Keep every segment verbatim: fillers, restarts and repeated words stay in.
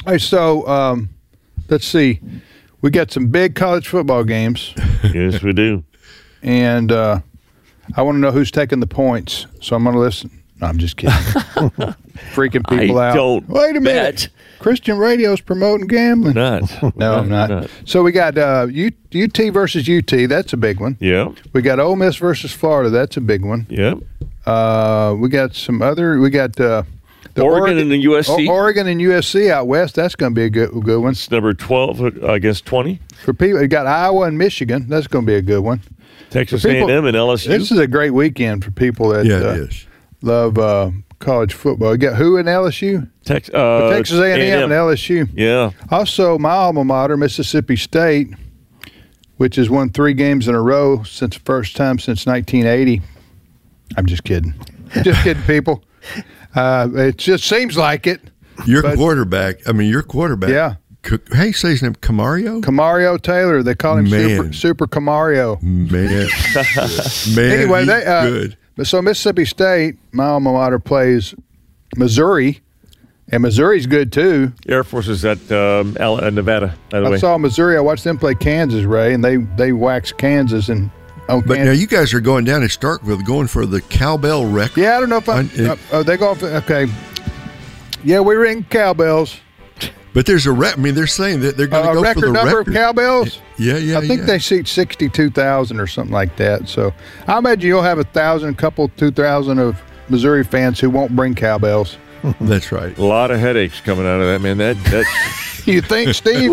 Hey, so um, let's see. We got some big college football games. Yes, we do. And uh, I want to know who's taking the points. So I'm going to listen. No, I'm just kidding. Freaking people I out. Don't Wait a minute. bet. Christian radio's promoting gambling. Not. No, I'm not. not. So we got uh, U- UT versus U T. That's a big one. Yeah. We got Ole Miss versus Florida. That's a big one. Yeah. Uh, we got some other. We got uh, the Oregon and the U S C. O- Oregon and U S C out west. That's going to be a good good one. It's number twelve against twenty. For people, you got Iowa and Michigan. That's going to be a good one. Texas For people- A and M and L S U. This is a great weekend for people that Yeah, it uh, is. love uh, college football. You got who in L S U? Tex- uh, Texas A and M and L S U. Yeah. Also, my alma mater, Mississippi State, which has won three games in a row since the first time since nineteen eighty. I'm just kidding. Just kidding, people. Uh, it just seems like it. Your but- quarterback, I mean, your quarterback. Yeah. C- Hey, say his name, Camario? Camario Taylor. They call him Man. Super, Super Camario. Man. Man, Anyway, he's they, uh, good. But so Mississippi State, my alma mater, plays Missouri, and Missouri's good too. Air Force is at um, Al- uh, Nevada, by the I way. saw Missouri. I watched them play Kansas, Ray, and they they waxed Kansas and on But now Kansas. you guys are going down to Starkville, going for the cowbell record. Yeah, I don't know if I. Un- it- Uh, oh, they go. For, okay. Yeah, we ring cowbells. But there's a rec. I mean, they're saying that they're going to Uh, go a for record the number record. of cowbells. Yeah, yeah, I think yeah. they seat sixty-two thousand or something like that. So I imagine you'll have a thousand, couple, two thousand of Missouri fans who won't bring cowbells. That's right. A lot of headaches coming out of that, man. That that's You think, Steve?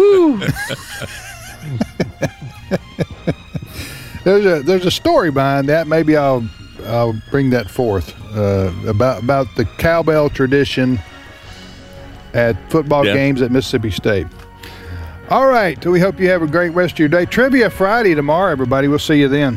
there's a there's a story behind that. Maybe I'll I'll bring that forth uh, about about the cowbell tradition at football Yeah. games at Mississippi State. All right, so we hope you have a great rest of your day. Trivia Friday tomorrow, everybody. We'll see you then.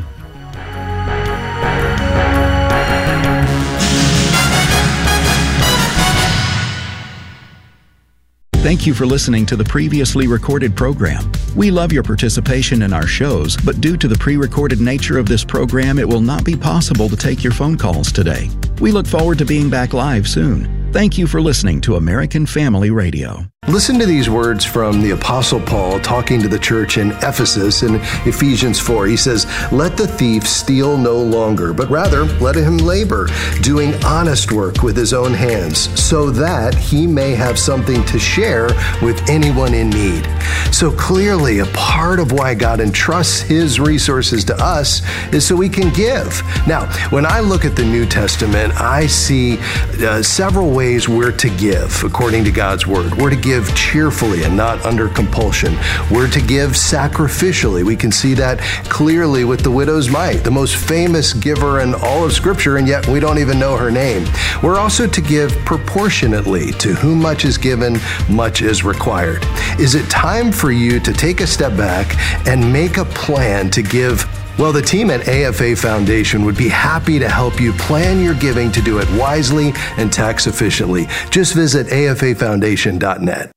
Thank you for listening to the previously recorded program. We love your participation in our shows, but due to the pre-recorded nature of this program, it will not be possible to take your phone calls today. We look forward to being back live soon. Thank you for listening to American Family Radio. Listen to these words from the Apostle Paul talking to the church in Ephesus in Ephesians four. He says, "Let the thief steal no longer, but rather let him labor, doing honest work with his own hands, so that he may have something to share with anyone in need." So clearly, a part of why God entrusts his resources to us is so we can give. Now, when I look at the New Testament, I see uh, several ways we're to give according to God's word. We're to give cheerfully and not under compulsion. We're to give sacrificially. We can see that clearly with the widow's mite, the most famous giver in all of Scripture, and yet we don't even know her name. We're also to give proportionately. To whom much is given, much is required. Is it time for you to take a step back and make a plan to give? Well, the team at A F A Foundation would be happy to help you plan your giving to do it wisely and tax efficiently. Just visit A F A foundation dot net.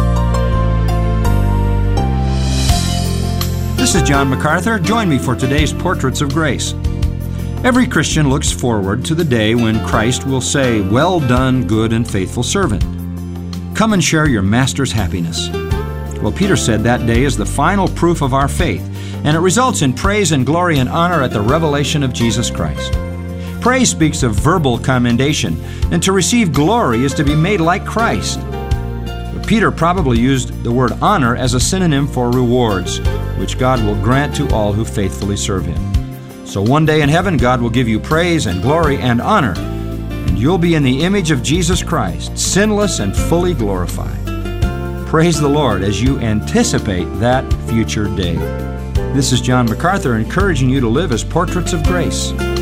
This is John MacArthur. Join me for today's Portraits of Grace. Every Christian looks forward to the day when Christ will say, "Well done, good and faithful servant. Come and share your master's happiness." Well, Peter said that day is the final proof of our faith, and it results in praise and glory and honor at the revelation of Jesus Christ. Praise speaks of verbal commendation, and to receive glory is to be made like Christ. But Peter probably used the word honor as a synonym for rewards, which God will grant to all who faithfully serve Him. So one day in heaven, God will give you praise and glory and honor, and you'll be in the image of Jesus Christ, sinless and fully glorified. Praise the Lord as you anticipate that future day. This is John MacArthur encouraging you to live as portraits of grace.